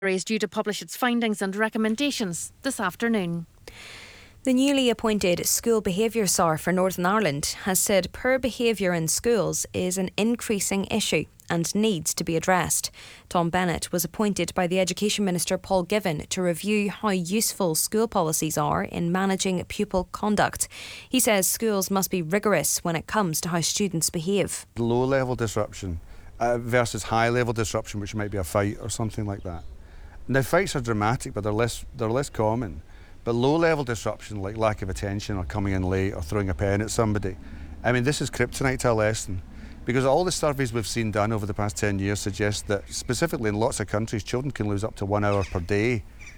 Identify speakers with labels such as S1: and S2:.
S1: is due to publish its findings and recommendations this afternoon.
S2: The newly appointed School Behaviour SAR for Northern Ireland has said poor behaviour in schools is an increasing issue and needs to be addressed. Tom Bennett was appointed by the Education Minister Paul Givan to review how useful school policies are in managing pupil conduct. He says schools must be rigorous when it comes to how students behave.
S3: Low-level disruption versus high-level disruption, which might be a fight or something like that. Now, fights are dramatic, but they're less common. But low-level disruption, like lack of attention or coming in late or throwing a pen at somebody, I mean, this is kryptonite to a lesson. Because all the surveys we've seen done over the past 10 years suggest that, specifically in lots of countries, children can lose up to 1 hour per day